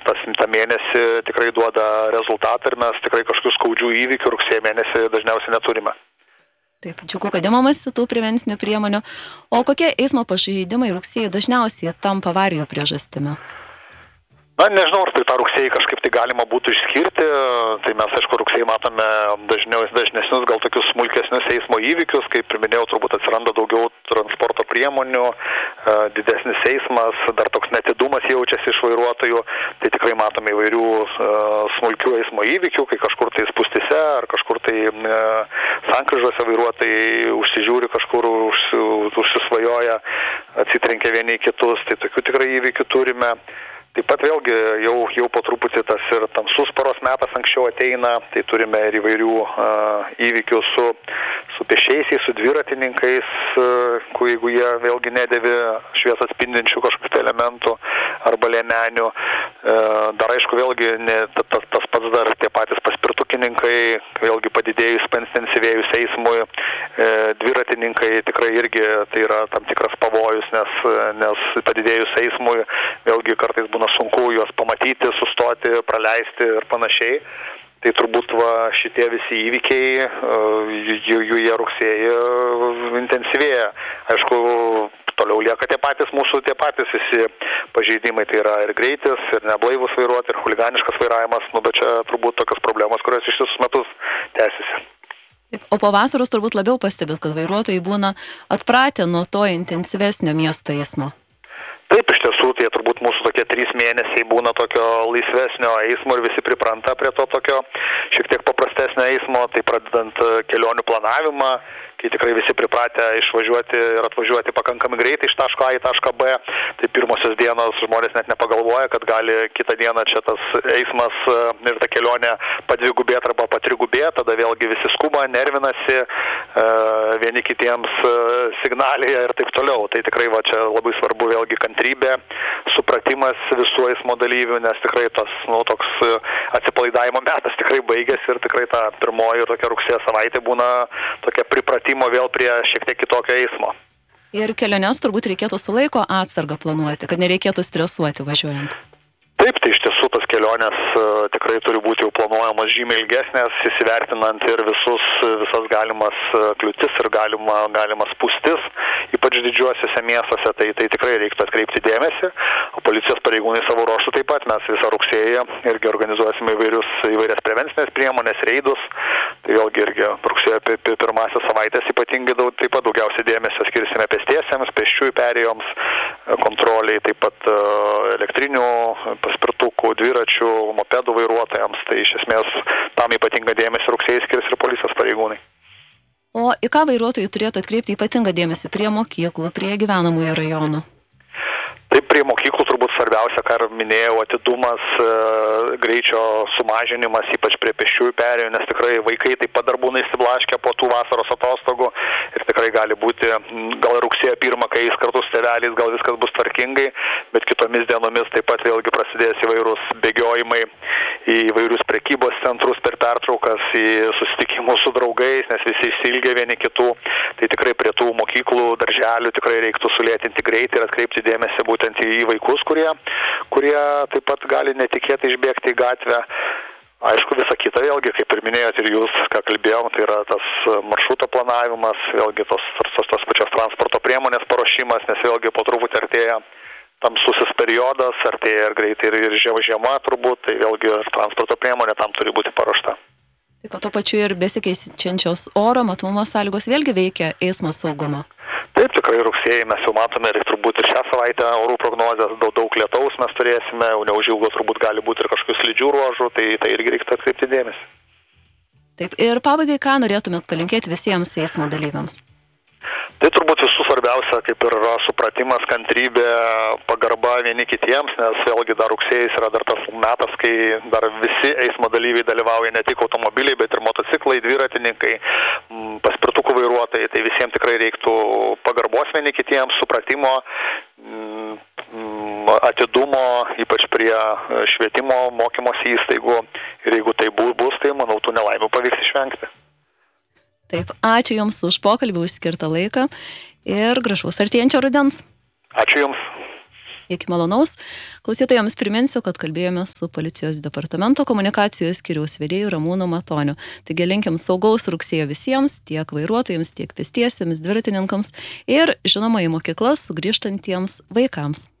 tą mėnesį tikrai duoda rezultatą ir mes tikrai kažkokių skaudžių įvykių rugsėjo mėnesį dažniausiai neturime. Taip, džiugu, kad imamasi tų prevencinių priemonių. O kokie eismo pažeidimai rugsėjį dažniausiai tampa avarijų priežastimi? Na, nežinau, ar tai tą rugsėjį kažkaip tai galima būtų išskirti, tai mes, aišku, rugsėjį matome dažnesnius, gal tokius smulkesnius eismo įvykius, kaip ir minėjau, turbūt atsiranda daugiau transporto priemonių, didesnis eismas, dar toks netidumas jaučiasi iš vairuotojų, tai tikrai matome įvairių smulkių eismo įvykių, kai kažkur tai spūstyse ar kažkur tai sankryžose vairuotojai užsižiūri kažkur, užsisvajoja, atsitrenkia vieni į kitus, tai tokių tikrai įvykių turime. Taip pat vėlgi jau po truputį tas ir tamsus paros metas anksčiau ateina, tai turime ir įvairių įvykių su pėsčiaisiais, su dviratininkais, jeigu jie vėlgi nedėvi šviesą atspindinčių kažkokių elementų arba liemenių. Dar aišku vėlgi tas pats dar tie patys paspirtukininkai, vėlgi padidėjus, intensyvėjus eismui, dviratininkai tikrai irgi tai yra tam tikras pavojus, nes padidėjus eismui vėlgi kartais būna sunku juos pamatyti, sustoti, praleisti ir panašiai. Tai turbūt šitie visi įvykiai, jie rugsėjį intensyvėja. Aišku, toliau lieka tie patys visi pažeidimai, tai yra ir greitis, ir neblaivus vairuoti, ir chuliganiškas vairavimas, bet čia turbūt tokios problemos, kurios ištisus metus tęsiasi. Taip, o po vasaros turbūt labiau pastebėt, kad vairuotojai būna atpratę nuo to intensyvesnio miesto eismo. Taip, iš tiesų, tai turbūt mūsų tokie 3 mėnesiai būna tokio laisvesnio eismo ir visi pripranta prie to tokio šiek tiek paprastesnio eismo, tai pradedant kelionių planavimą, kai tikrai visi pripratę išvažiuoti ir atvažiuoti pakankamai greitai iš taško A į tašką B, tai pirmosios dienos žmonės net nepagalvoja, kad gali kitą dieną čia tas eismas ir ta kelionė padvigubėti arba patrigubėti, tada vėlgi visi skuba, nervinasi, vieni kitiems signalija ir taip toliau. Tai tikrai čia labai svarbu vėlgi kantrybė, supratimas visų eismo dalyvių, nes tikrai tas toks atsipalaidavimo metas tikrai baigėsi ir tikrai ta pirmoji tokia rugsėjo savaitė būna tokia pripratimo vėl prie šiek tiek kitokio eismo. Ir keliones turbūt reikėtų su laiko atsargą planuoti, kad nereikėtų stresuoti važiuojant. Taip, tai iš tiesų tas kelionės tikrai turi būti jau planuojamos žymiai ilgesnės, įsivertinant ir visas galimas kliūtis ir galimas spūstis, ypač didžiuosiuose miestuose, tai tikrai reiktų atkreipti dėmesį. O policijos pareigūnai savo ruožtu taip pat mes visą rugsėjį irgi organizuosime įvairias prevencinės priemonės, reidus. Tai vėlgi irgi rugsėjo pirmąsias savaitės ypatingai taip pat daugiausiai dėmesio skirsime pėstiesiems, pėsčiųjų perėjoms, kontroliai, taip pat elektrinių paspirtukų, dviračių, mopedų vairuotojams. Tai iš esmės tam ypatingą dėmesį rugsėjį skirs ir policijos pareigūnai. O į ką vairuotojai turėtų atkreipti ypatingą dėmesį prie mokyklų, prie gyvenamųjų rajonų? Taip, prie mokyklų turbūt svarbiausia, ką minėjau, atidumas, greičio sumažinimas, ypač prie pėsčiųjų perėjų, nes tikrai vaikai taip pat dar būna įsiblaškę po tų vasaros atostogų ir tikrai gali būti, gal rugsėjo 1, kai eis kartu su tėveliais, gal viskas bus tvarkingai, bet kitomis dienomis taip pat vėlgi prasidės įvairūs bėgiojimai į įvairius prekybos centrus per pertraukas, į susitikimus su draugais, nes visi išsiilgia vieni kitų. Tai tikrai prie tų mokyklų, darželių tikrai reiktų sulėtinti greitį ir atkreipti dėmesį būtent į vaikus, kurie taip pat gali netikėtai išbėgti į gatvę. Aišku, visa kita vėlgi, kaip ir minėjot ir jūs, ką kalbėjom, tai yra tas maršruto planavimas, vėlgi tos pačios transporto priemonės paruošimas, nes vėlgi po truputį artėja tamsusis periodas, artėja ir greitai ir žiema turbūt, tai vėlgi transporto priemonė tam turi būti paruošta. Taip pat to pačiu ir besikeičiančios oro matomumo sąlygos vėlgi veikia eismo saugumą. Taip, tikrai rugsėjį mes jau matome ir turbūt ir šią savaitę orų prognozės daug lietaus mes turėsime, neužilgo turbūt gali būti ir kažkokių slidžių ruožų, tai irgi reiktų atkreipti dėmesį. Taip, ir pabaigai ką norėtumėt palinkėti visiems eismo dalyviams? Tai turbūt visų svarbiausia, kaip ir yra supratimas, kantrybė, pagarba vieni kitiems, nes vėlgi dar rugsėjais yra dar tas metas, kai dar visi eismo dalyviai dalyvauja, ne tik automobiliai, bet ir motociklai, dviratininkai, paspirtukų vairuotojai, tai visiems tikrai reiktų pagarbos vieni kitiems, supratimo, atidumo, ypač prie švietimo, mokymosi įstaigų ir jeigu tai bus, tai manau, tų nelaimių pavyks išvengti. Taip, ačiū Jums už pokalbį, už skirtą laiką ir gražaus artėjančio rudens. Ačiū Jums. Iki malonaus. Klausytojams priminsiu, kad kalbėjome su policijos departamento komunikacijos skyriaus vedėju Ramūnu Matoniu. Taigi linkim saugaus rugsėjo visiems, tiek vairuotojams, tiek pėstiesiems, dviratininkams ir žinoma į mokyklas sugrįžtantiems vaikams.